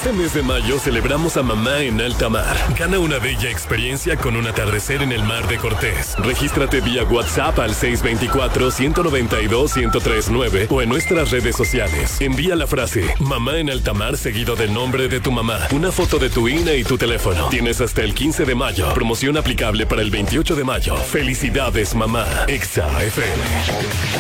Este mes de mayo celebramos a mamá en alta mar. Gana una bella experiencia con un atardecer en el mar de Cortés. Regístrate vía WhatsApp al 624-192-1039 o en nuestras redes sociales. Envía la frase mamá en alta mar seguido del nombre de tu mamá, una foto de tu INE y tu teléfono. Tienes hasta el 15 de mayo. Promoción aplicable para el 28 de mayo. Felicidades, mamá. Exa FM.